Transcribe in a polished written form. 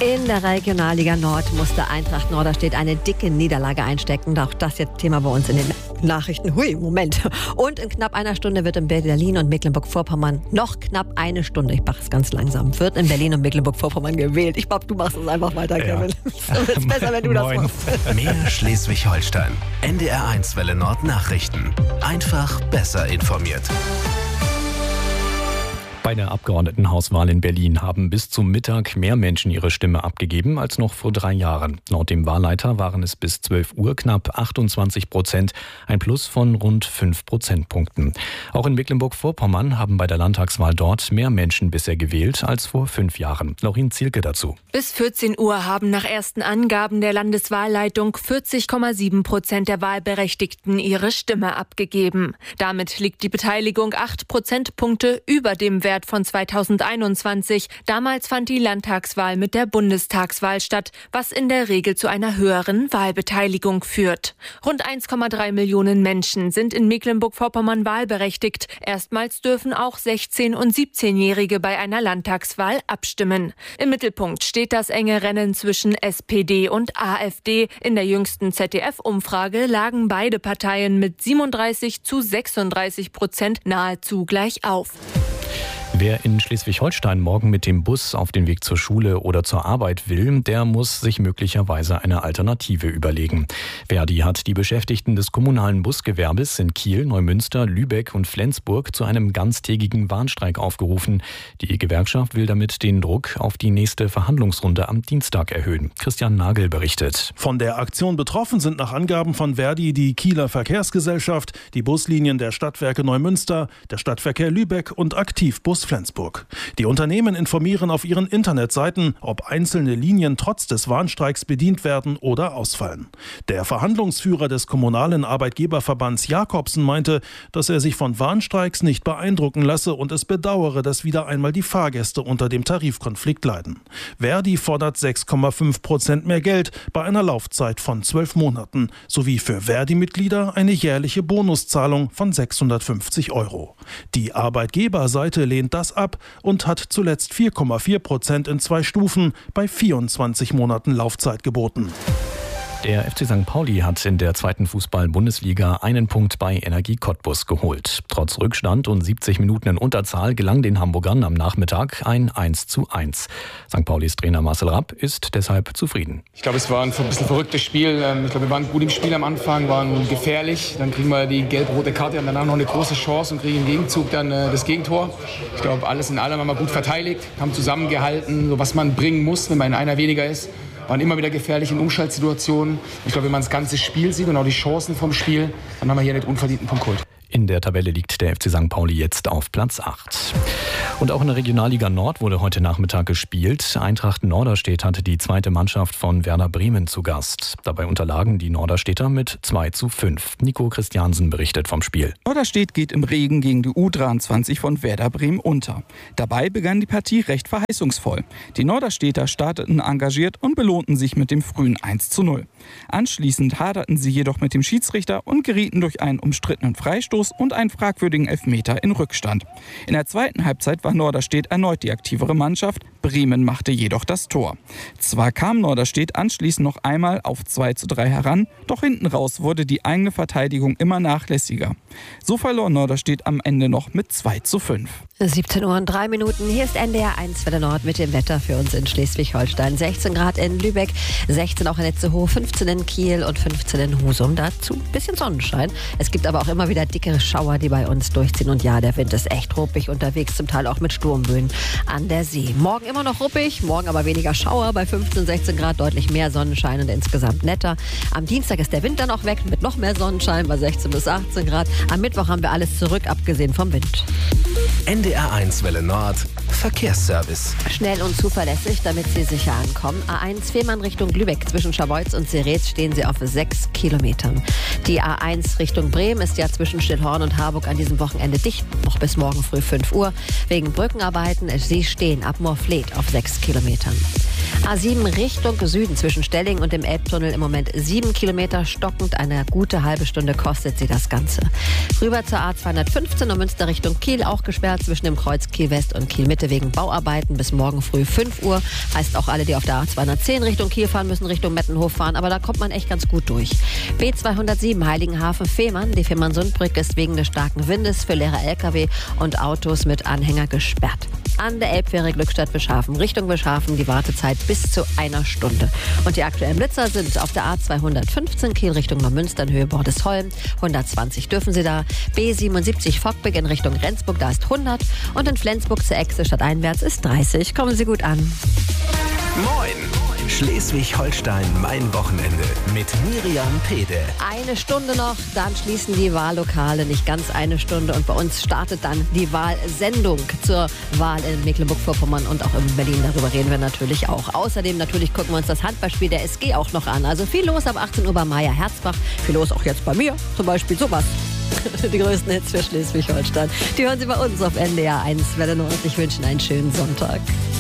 In der Regionalliga Nord musste Eintracht Norderstedt eine dicke Niederlage einstecken. Auch das jetzt Thema bei uns in den Nachrichten. Hui, Moment. Und in knapp einer Stunde wird in Berlin und Mecklenburg-Vorpommern noch knapp eine Stunde, ich mache es ganz langsam, wird in Berlin und Mecklenburg-Vorpommern gewählt. Ich glaube, du machst es einfach weiter, Kevin. Ja. Es ist besser, wenn du das machst. Mehr Schleswig-Holstein. NDR1 Welle Nord Nachrichten. Einfach besser informiert. Bei der Abgeordnetenhauswahl in Berlin haben bis zum Mittag mehr Menschen ihre Stimme abgegeben als noch vor 3 Jahren. Laut dem Wahlleiter waren es bis 12 Uhr knapp 28%, ein Plus von rund 5 Prozentpunkten. Auch in Mecklenburg-Vorpommern haben bei der Landtagswahl dort mehr Menschen bisher gewählt als vor 5 Jahren. Laurin Zielke dazu. Bis 14 Uhr haben nach ersten Angaben der Landeswahlleitung 40,7% der Wahlberechtigten ihre Stimme abgegeben. Damit liegt die Beteiligung 8 Prozentpunkte über dem Wert von 2021. Damals fand die Landtagswahl mit der Bundestagswahl statt, was in der Regel zu einer höheren Wahlbeteiligung führt. Rund 1,3 Millionen Menschen sind in Mecklenburg-Vorpommern wahlberechtigt. Erstmals dürfen auch 16- und 17-Jährige bei einer Landtagswahl abstimmen. Im Mittelpunkt steht das enge Rennen zwischen SPD und AfD. In der jüngsten ZDF-Umfrage lagen beide Parteien mit 37-36% nahezu gleich auf. Wer in Schleswig-Holstein morgen mit dem Bus auf den Weg zur Schule oder zur Arbeit will, der muss sich möglicherweise eine Alternative überlegen. Verdi hat die Beschäftigten des kommunalen Busgewerbes in Kiel, Neumünster, Lübeck und Flensburg zu einem ganztägigen Warnstreik aufgerufen. Die Gewerkschaft will damit den Druck auf die nächste Verhandlungsrunde am Dienstag erhöhen. Christian Nagel berichtet. Von der Aktion betroffen sind nach Angaben von Verdi die Kieler Verkehrsgesellschaft, die Buslinien der Stadtwerke Neumünster, der Stadtverkehr Lübeck und Aktivbus Flensburg. Die Unternehmen informieren auf ihren Internetseiten, ob einzelne Linien trotz des Warnstreiks bedient werden oder ausfallen. Der Verhandlungsführer des kommunalen Arbeitgeberverbands Jakobsen meinte, dass er sich von Warnstreiks nicht beeindrucken lasse und es bedauere, dass wieder einmal die Fahrgäste unter dem Tarifkonflikt leiden. Verdi fordert 6,5% mehr Geld bei einer Laufzeit von 12 Monaten sowie für Verdi-Mitglieder eine jährliche Bonuszahlung von 650 €. Die Arbeitgeberseite lehnt das ab und hat zuletzt 4,4% in 2 Stufen bei 24 Monaten Laufzeit geboten. Der FC St. Pauli hat in der 2. Fußball-Bundesliga einen Punkt bei Energie Cottbus geholt. Trotz Rückstand und 70 Minuten in Unterzahl gelang den Hamburgern am Nachmittag ein 1:1. St. Paulis Trainer Marcel Rapp ist deshalb zufrieden. Ich glaube, es war ein bisschen verrücktes Spiel. Ich glaube, wir waren gut im Spiel am Anfang, waren gefährlich. Dann kriegen wir die gelb-rote Karte und danach noch eine große Chance und kriegen im Gegenzug dann das Gegentor. Ich glaube, alles in allem haben wir gut verteidigt, haben zusammengehalten, so was man bringen muss, wenn man in einer weniger ist. Waren immer wieder gefährlich in Umschaltsituationen. Ich glaube, wenn man das ganze Spiel sieht und auch die Chancen vom Spiel, dann haben wir hier einen unverdienten Punkt geholt. In der Tabelle liegt der FC St. Pauli jetzt auf Platz 8. Und auch in der Regionalliga Nord wurde heute Nachmittag gespielt. Eintracht Norderstedt hatte die zweite Mannschaft von Werder Bremen zu Gast. Dabei unterlagen die Norderstedter mit 2:5. Nico Christiansen berichtet vom Spiel. Norderstedt geht im Regen gegen die U23 von Werder Bremen unter. Dabei begann die Partie recht verheißungsvoll. Die Norderstedter starteten engagiert und belohnten sich mit dem frühen 1:0. Anschließend haderten sie jedoch mit dem Schiedsrichter und gerieten durch einen umstrittenen Freistoß und einen fragwürdigen Elfmeter in Rückstand. In der zweiten Halbzeit war Norderstedt erneut die aktivere Mannschaft. Bremen machte jedoch das Tor. Zwar kam Norderstedt anschließend noch einmal auf 2:3 heran, doch hinten raus wurde die eigene Verteidigung immer nachlässiger. So verlor Norderstedt am Ende noch mit 2:5. 17:03 Uhr. Hier ist NDR1 Welle Nord mit dem Wetter für uns in Schleswig-Holstein. 16 Grad in Lübeck, 16 auch in Itzehoe, 15 in Kiel und 15 in Husum. Dazu ein bisschen Sonnenschein. Es gibt aber auch immer wieder dicke Schauer, die bei uns durchziehen. Und ja, der Wind ist echt ruppig unterwegs, zum Teil auch mit Sturmböen an der See. Morgen immer noch ruppig, morgen aber weniger Schauer. Bei 15, 16 Grad deutlich mehr Sonnenschein und insgesamt netter. Am Dienstag ist der Wind dann auch weg mit noch mehr Sonnenschein bei 16 bis 18 Grad. Am Mittwoch haben wir alles zurück, abgesehen vom Wind. NDR1 Welle Nord Verkehrsservice. Schnell und zuverlässig, damit Sie sicher ankommen. A1 Fehmarn Richtung Lübeck. Zwischen Scharbeutz und Serets stehen Sie auf 6 Kilometern. Die A1 Richtung Bremen ist ja zwischen Stillhorn und Harburg an diesem Wochenende dicht. Noch bis morgen früh 5 Uhr. Wegen Brückenarbeiten. Sie stehen ab Morfleet auf 6 Kilometern. A7 Richtung Süden zwischen Stelling und dem Elbtunnel im Moment 7 Kilometer stockend. Eine gute halbe Stunde kostet sie das Ganze. Rüber zur A215 Neumünster Richtung Kiel, auch gesperrt zwischen dem Kreuz Kiel West und Kiel Mitte wegen Bauarbeiten bis morgen früh 5 Uhr. Heißt auch alle, die auf der A210 Richtung Kiel fahren, müssen Richtung Mettenhof fahren, aber da kommt man echt ganz gut durch. B207 Heiligenhafen-Fehmarn. Die Fehmarn-Sundbrücke ist wegen des starken Windes für leere LKW und Autos mit Anhänger gesperrt. An der Elbfähre Glückstadt-Bischhafen Richtung Bischhafen die Wartezeit bis zu 1 Stunde. Und die aktuellen Blitzer sind auf der A215 Kiel Richtung Neumünster in Höhe Bordesholm. 120 dürfen Sie da. B77 Fockbeck in Richtung Rendsburg, da ist 100. Und in Flensburg zur Echse stadteinwärts ist 30. Kommen Sie gut an. Moin! Schleswig-Holstein, mein Wochenende mit Miriam Pede. 1 Stunde noch, dann schließen die Wahllokale, nicht ganz 1 Stunde. Und bei uns startet dann die Wahlsendung zur Wahl in Mecklenburg-Vorpommern und auch in Berlin. Darüber reden wir natürlich auch. Außerdem natürlich gucken wir uns das Handballspiel der SG auch noch an. Also viel los ab 18 Uhr bei Maja Herzbach. Viel los auch jetzt bei mir, zum Beispiel sowas. Die größten Hits für Schleswig-Holstein. Die hören Sie bei uns auf NDR 1 Welle Nord. Ich wünsche Ihnen einen schönen Sonntag.